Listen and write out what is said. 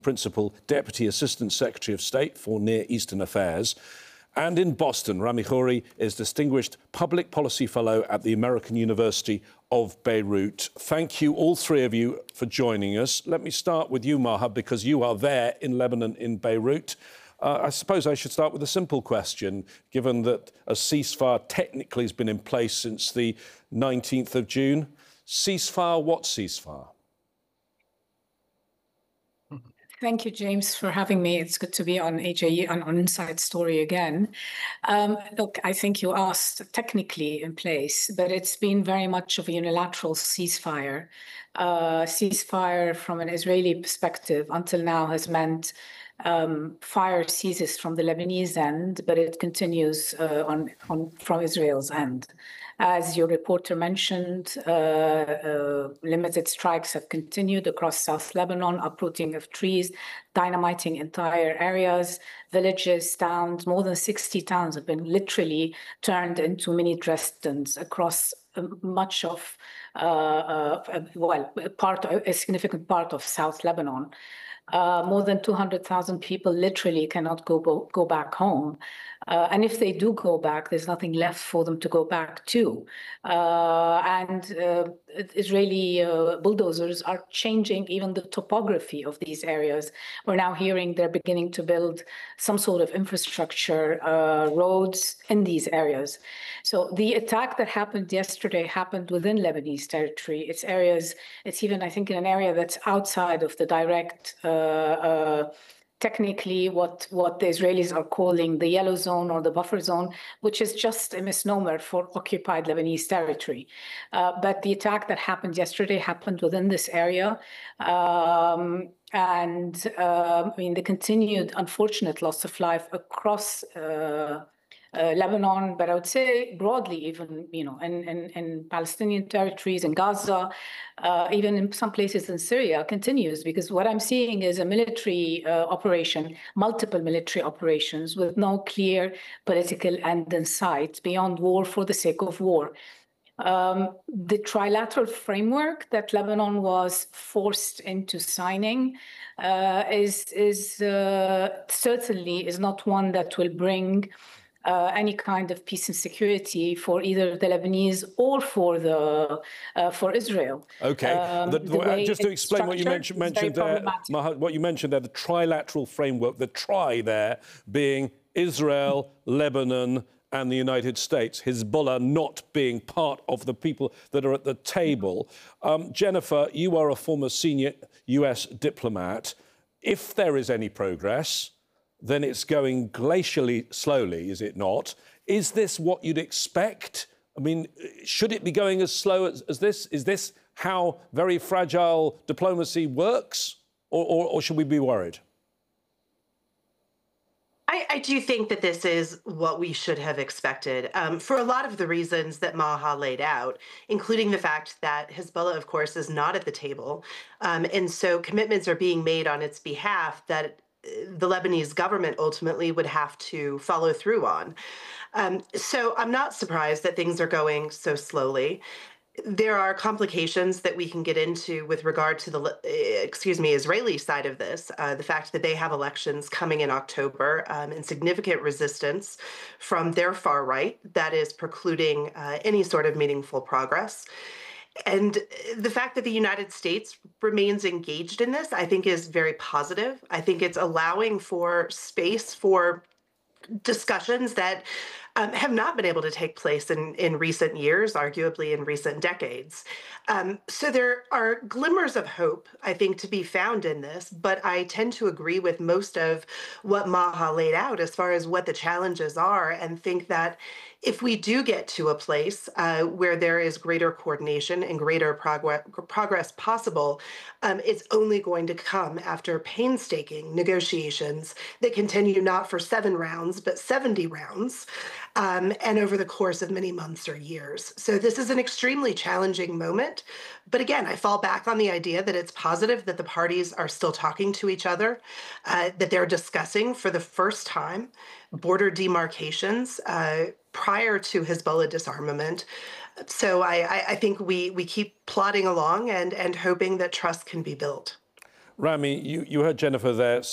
Principal Deputy Assistant Secretary of State for Near Eastern Affairs. And in Boston, Rami Khouri is Distinguished Public Policy Fellow at the American University of Beirut. Thank you, all three of you, for joining us. Let me start with you, Maha, because you are there in Lebanon, in Beirut. I suppose I should start with a simple question, given that a ceasefire technically has been in place since the 19th of June. Ceasefire, what ceasefire? Thank you, James, for having me. It's good to be on AJE and on Inside Story again. Look, I think you asked technically in place, but it's been very much of a unilateral ceasefire. Ceasefire from an Israeli perspective until now has meant fire ceases from the Lebanese end, but it continues from Israel's end. As your reporter mentioned, limited strikes have continued across South Lebanon, uprooting of trees, dynamiting entire areas, villages, towns. More than 60 towns have been literally turned into mini Dresdens across much of, a significant part of South Lebanon. More than 200,000 people literally cannot go back home. And if they do go back, there's nothing left for them to go back to. Israeli bulldozers are changing even the topography of these areas. We're now hearing they're beginning to build some sort of infrastructure, roads in these areas. So the attack that happened yesterday happened within Lebanese territory. It's even, I think, in an area that's outside of the direct technically what the Israelis are calling the yellow zone or the buffer zone, which is just a misnomer for occupied Lebanese territory. But the attack that happened yesterday happened within this area. The continued unfortunate loss of life across Lebanon, but I would say broadly, even in Palestinian territories, in Gaza, even in some places in Syria, continues, because what I'm seeing is a military operation, multiple military operations with no clear political end in sight beyond war for the sake of war. The trilateral framework that Lebanon was forced into signing certainly is not one that will bring any kind of peace and security for either the Lebanese or for Israel. Okay, just to explain what you mentioned there, Maha, what you mentioned there, the trilateral framework, the tri there being Israel, Lebanon, and the United States, Hezbollah not being part of the people that are at the table. Jennifer, you are a former senior US diplomat. If there is any progress, then it's going glacially slowly, is it not? Is this what you'd expect? I mean, should it be going as slow as this? Is this how very fragile diplomacy works? Or should we be worried? I do think that this is what we should have expected for a lot of the reasons that Maha laid out, including the fact that Hezbollah, of course, is not at the table. And so commitments are being made on its behalf that the Lebanese government ultimately would have to follow through on. So I'm not surprised that things are going so slowly. There are complications that we can get into with regard to the, Israeli side of this. The fact that they have elections coming in October and significant resistance from their far right that is precluding any sort of meaningful progress. And the fact that the United States remains engaged in this, I think, is very positive. I think it's allowing for space for discussions that have not been able to take place in recent years, arguably in recent decades. So there are glimmers of hope, I think, to be found in this, but I tend to agree with most of what Maha laid out as far as what the challenges are, and think that if we do get to a place where there is greater coordination and greater progress possible, it's only going to come after painstaking negotiations that continue not for 7 rounds, but 70 rounds, and over the course of many months or years. So this is an extremely challenging moment. But again, I fall back on the idea that it's positive that the parties are still talking to each other, that they're discussing for the first time border demarcations prior to Hezbollah disarmament. So I think we keep plodding along and hoping that trust can be built. Rami, you heard Jennifer there